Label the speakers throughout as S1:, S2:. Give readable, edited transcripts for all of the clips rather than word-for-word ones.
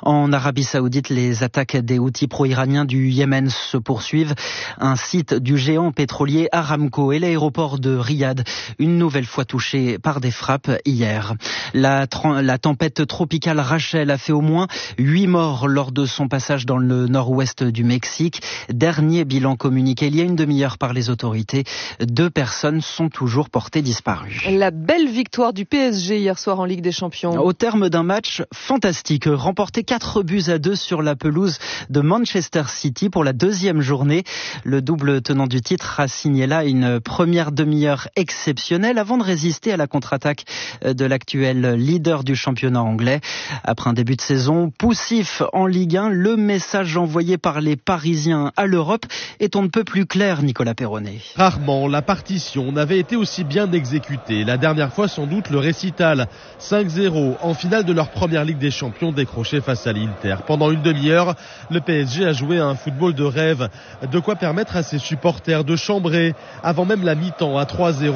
S1: En Arabie Saoudite, les attaques des Houthis pro-iraniens du Yémen se poursuivent. Un site du géant pétrolier Aramco et l'aéroport de Riyad, une nouvelle fois touchés par des frappes hier. La tempête tropicale Rachel a fait au moins 8 morts lors de son passage dans le nord-ouest du Mexique. Dernier bilan communiqué il y a une demi-heure par les autorités. 2 personnes sont toujours portées disparues.
S2: La belle victoire du PSG hier soir en Ligue des Champions.
S1: Au terme d'un match fantastique, remporté 4-2 sur la pelouse de Manchester City pour la 2e journée. Le double tenant du titre a signé là une première demi-heure exceptionnelle avant de résister à la contre-attaque de l'actuel leader du championnat anglais. Après un début de saison poussif en Ligue 1, le message envoyé par les Parisiens à l'Europe est on ne peut plus clair, Nicolas Perronnet.
S3: Rarement la partition n'avait été aussi bien exécutée. La dernière fois sans doute le récital 5-0 en finale de leur première Ligue des Champions décrochée face à l'Inter. Pendant une demi-heure, le PSG a joué à un football de rêve, de quoi permettre à ses supporters de chambrer avant même la mi-temps à 3-0.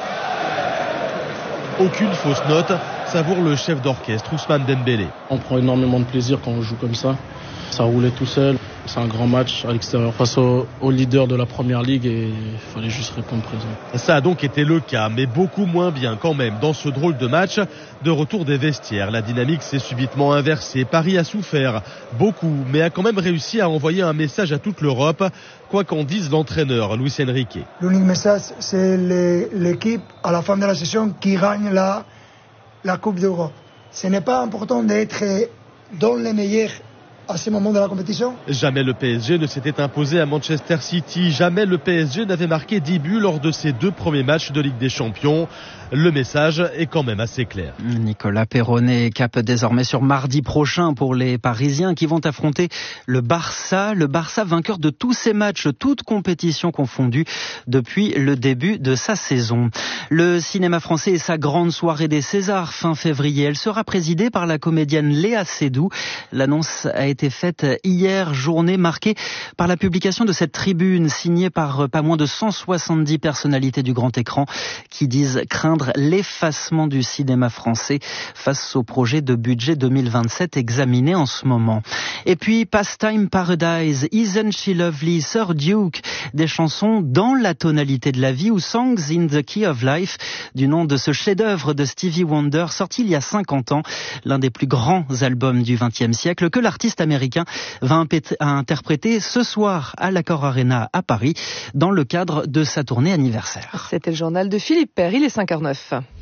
S3: Aucune fausse note, savoure le chef d'orchestre Ousmane Dembélé.
S4: On prend énormément de plaisir quand on joue comme ça. Ça roulait tout seul. C'est un grand match à l'extérieur face au leader de la première ligue et il fallait juste répondre présent.
S3: Ça a donc été le cas, mais beaucoup moins bien quand même dans ce drôle de match. De retour des vestiaires, la dynamique s'est subitement inversée. Paris a souffert beaucoup, mais a quand même réussi à envoyer un message à toute l'Europe, quoi qu'en dise l'entraîneur Luis Enrique.
S5: L'unique message, c'est l'équipe à la fin de la saison qui gagne la Coupe d'Europe. Ce n'est pas important d'être dans les meilleurs à ce moment de la compétition.
S3: Jamais le PSG ne s'était imposé à Manchester City. Jamais le PSG n'avait marqué 10 buts lors de ses 2 premiers matchs de Ligue des Champions. Le message est quand même assez clair.
S1: Nicolas Perronnet cap désormais sur mardi prochain pour les Parisiens qui vont affronter le Barça. Le Barça vainqueur de tous ses matchs, toutes compétitions confondues depuis le début de sa saison. Le cinéma français et sa grande soirée des Césars fin février. Elle sera présidée par la comédienne Léa Seydoux. L'annonce a été faite hier, journée marquée par la publication de cette tribune signée par pas moins de 170 personnalités du grand écran qui disent craindre l'effacement du cinéma français face au projet de budget 2027 examiné en ce moment. Et puis Pastime Paradise, Isn't She Lovely, Sir Duke, des chansons dans la tonalité de la vie ou Songs in the Key of Life, du nom de ce chef-d'œuvre de Stevie Wonder sorti il y a 50 ans, l'un des plus grands albums du XXe siècle que l'artiste américain va interpréter ce soir à l'Accor Arena à Paris dans le cadre de sa tournée anniversaire.
S2: C'était le journal de Philippe Père, il est 5h09.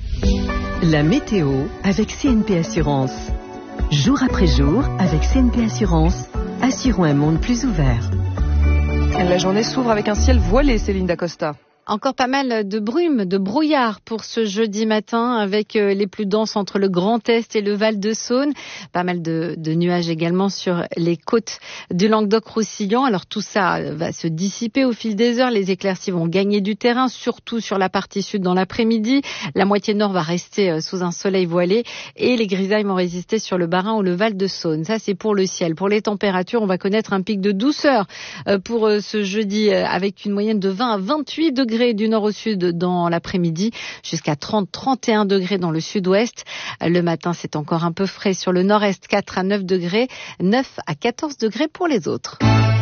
S6: La météo avec CNP Assurance. Jour après jour, avec CNP Assurance, assurons un monde plus ouvert.
S2: La journée s'ouvre avec un ciel voilé, Céline Dacosta.
S7: Encore pas mal de brume, de brouillard pour ce jeudi matin avec les plus denses entre le Grand Est et le Val-de-Saône. Pas mal de nuages également sur les côtes du Languedoc-Roussillon. Alors tout ça va se dissiper au fil des heures. Les éclaircies vont gagner du terrain, surtout sur la partie sud dans l'après-midi. La moitié nord va rester sous un soleil voilé et les grisailles vont résister sur le Bas-Rhin ou le Val-de-Saône. Ça, c'est pour le ciel. Pour les températures, on va connaître un pic de douceur pour ce jeudi avec une moyenne de 20 à 28 degrés du nord au sud dans l'après-midi, jusqu'à 30-31 degrés dans le sud-ouest. Le matin, c'est encore un peu frais sur le nord-est, 4 à 9 degrés, 9 à 14 degrés pour les autres.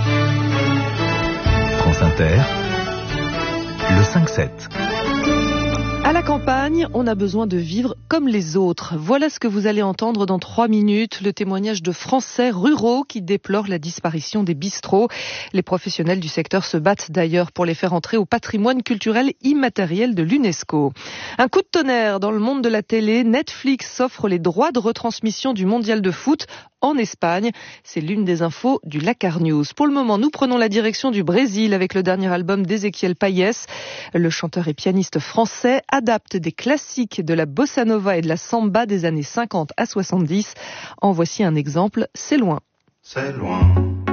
S8: France Inter, le 5-7.
S2: À la campagne, on a besoin de vivre comme les autres. Voilà ce que vous allez entendre dans 3 minutes, le témoignage de Français ruraux qui déplorent la disparition des bistrots. Les professionnels du secteur se battent d'ailleurs pour les faire entrer au patrimoine culturel immatériel de l'UNESCO. Un coup de tonnerre dans le monde de la télé, Netflix offre les droits de retransmission du mondial de foot en Espagne. C'est l'une des infos du Lakar News. Pour le moment, nous prenons la direction du Brésil avec le dernier album d'Ezequiel Payés. Le chanteur et pianiste français adapte des classiques de la bossa nova et de la samba des années 50 à 70. En voici un exemple, C'est loin.
S9: C'est loin.